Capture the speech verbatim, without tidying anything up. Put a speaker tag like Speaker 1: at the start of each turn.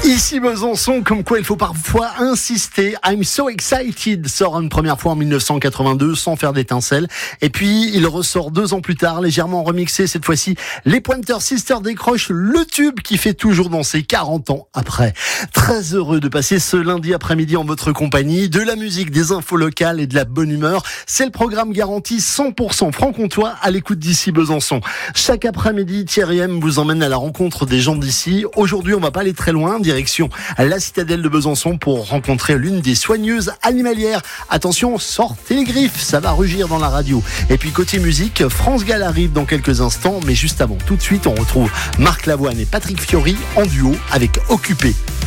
Speaker 1: Ici Besançon, comme quoi il faut parfois insister. I'm so excited sort une première fois en dix-neuf cent quatre-vingt-deux sans faire d'étincelles. Et puis il ressort deux ans plus tard, légèrement remixé. Cette fois-ci, les Pointer Sisters décrochent le tube qui fait toujours danser quarante ans après. Très heureux de passer ce lundi après-midi en votre compagnie. De la musique, des infos locales et de la bonne humeur. C'est le programme garanti cent pour cent franc-comtois à l'écoute d'ici Besançon. Chaque après-midi, Thierry M vous emmène à la rencontre des gens d'ici. Aujourd'hui, on va pas aller très loin. Direction la citadelle de Besançon pour rencontrer l'une des soigneuses animalières. Attention, sortez les griffes, ça va rugir dans la radio. Et puis côté musique, France Gall arrive dans quelques instants, mais juste avant, tout de suite, on retrouve Marc Lavoine et Patrick Fiori en duo avec Occupé.